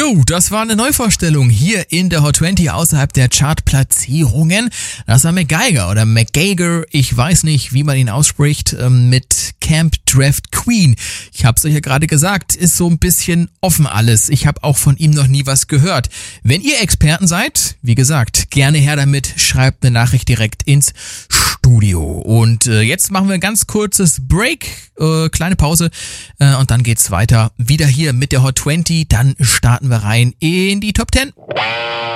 Jo, das war eine Neuvorstellung hier in der Hot 20 außerhalb der Chartplatzierungen. Das war MacGyver oder MacGyver, ich weiß nicht, wie man ihn ausspricht, mit Camp Draft Queen. Ich hab's euch ja gerade gesagt, ist so ein bisschen offen alles. Ich habe auch von ihm noch nie was gehört. Wenn ihr Experten seid, wie gesagt, gerne her damit, schreibt eine Nachricht direkt ins Studio. Und jetzt machen wir ein ganz kurzes Break, kleine Pause und dann geht's weiter. Wieder hier mit der Hot 20, dann starten wir rein in die Top 10.